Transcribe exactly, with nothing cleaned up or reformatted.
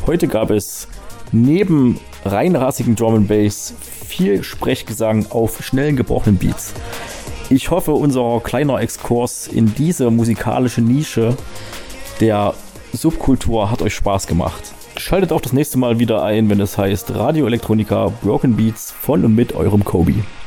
Heute gab es neben reinrassigen Drum and Bass viel Sprechgesang auf schnellen, gebrochenen Beats. Ich hoffe, unser kleiner Exkurs in diese musikalische Nische der Subkultur hat euch Spaß gemacht. Schaltet auch das nächste Mal wieder ein, wenn es heißt Radio Electronica Broken Beats von und mit eurem Kobi.